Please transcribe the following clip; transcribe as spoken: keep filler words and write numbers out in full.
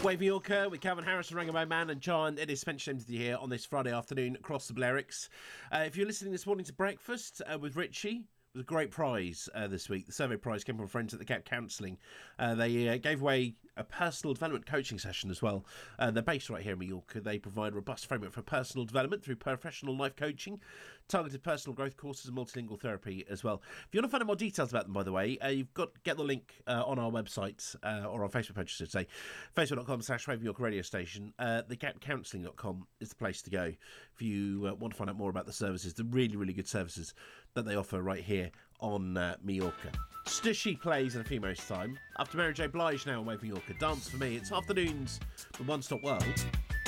Wave Mallorca with Calvin Harris and Rango Man and John. It is Spencer James with you here on this Friday afternoon across the Balearics. Uh, if you're listening this morning to Breakfast uh, with Richie, it was a great prize uh, this week. The survey prize came from friends at the Gap Counselling. Uh, they uh, gave away a personal development coaching session as well. Uh, they're based right here in Mallorca. They provide a robust framework for personal development through professional life coaching, targeted personal growth courses and multilingual therapy as well. If you want to find out more details about them, by the way, uh, you've got get the link uh, on our website uh, or on Facebook page, I should say. Facebook.com slash Wave Mallorca radio station. Uh, the gap counselling dot com is the place to go if you uh, want to find out more about the services, the really, really good services that they offer right here on uh, Mallorca. Stushy plays in a few moments' time. After Mary J. Blige now on Wave Mallorca. Dance for me. It's afternoons with One Stop World.